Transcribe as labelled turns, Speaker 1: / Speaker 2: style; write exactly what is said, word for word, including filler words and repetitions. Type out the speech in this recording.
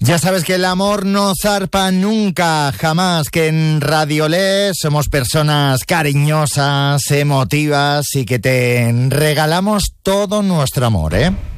Speaker 1: Ya sabes que el amor no zarpa nunca, jamás, que en Radiolé somos personas cariñosas, emotivas y que te regalamos todo nuestro amor, ¿eh?